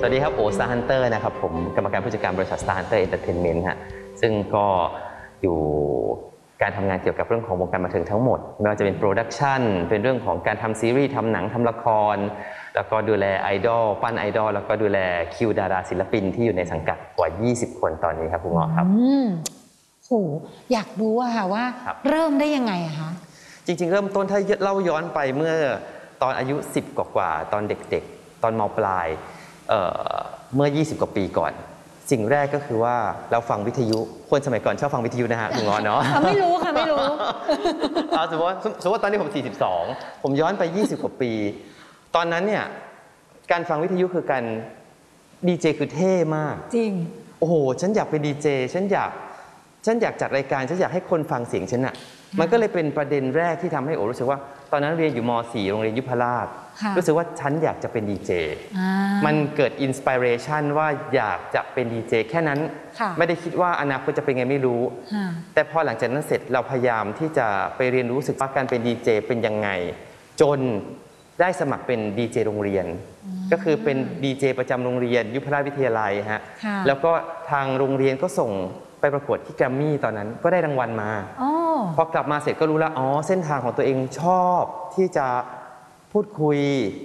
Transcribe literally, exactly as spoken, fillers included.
วัสดีครับโอ Star Hunter นะครับผมกรรมการผู้จัดการบริษัท Star Hunter Entertainment ฮะซึ่งก็อยู่การทำงานเกี่ยวกับเรื่องของวงการบันเทิงทั้งหมดไม่ว่าจะเป็นโปรดักชันเป็นเรื่องของการทำซีรีส์ทำหนังทำละครแล้วก็ดูแลไอดอลปั้นไอดอลแล้วก็ดูแลคิวดาราศิลปินที่อยู่ในสังกัดกว่ายี่สิบคนตอนนี้ครับคุณหมอครับอืมโหอยากรู้อะค่ะว่าเริ่มได้ยังไงอะคะจริงๆเริ่มต้นถ้าเล่าย้อนไปเมื่อตอนอายุสิบกว่าๆตอนเด็กๆตอนม.ปลายเอ่อเมื่อยี่สิบกว่าปีก่อนสิ่งแรกก็คือว่าเราฟังวิทยุคนสมัยก่อนชอบฟังวิทยุนะฮะคุณงอเนาะไม่รู้ค่ะไม่รู้เอาสมมติว่าสมมติว่าตอนนี้ผมสี่สิบสองผมย้อนไปยี่สิบกว่าปีตอนนั้นเนี่ยการฟังวิทยุคือการดีเจคือเท่มากจริงโอ้โหฉันอยากเป็นดีเจฉันอยากฉันอยากจัดรายการฉันอยากให้คนฟังเสียงฉันอะมันก็เลยเป็นประเด็นแรกที่ทำให้โอรู้สึกว่าตอนนั้นเรียนอยู่ม.สี่ โรงเรียนยุพราชรู้สึกว่าฉันอยากจะเป็นดีเจมันเกิดอินสปิเรชันว่าอยากจะเป็นดีเจแค่นั้นไม่ได้คิดว่าอนาคตจะเป็นไงไม่รู้แต่พอหลังจากนั้นเสร็จเราพยายามที่จะไปเรียนรู้สึกว่าการเป็นดีเจเป็นยังไงจนได้สมัครเป็นดีเจโรงเรียนก็คือเป็นดีเจประจำโรงเรียนยุพราชวิทยาลัยฮะแล้วก็ทางโรงเรียนก็ส่งไปประกวดที่แกรมมี่ตอนนั้นก็ได้รางวัลมาพอกลับมาเสร็จก็รู้แล้วอ๋อเส้นทางของตัวเองชอบที่จะพูดคุย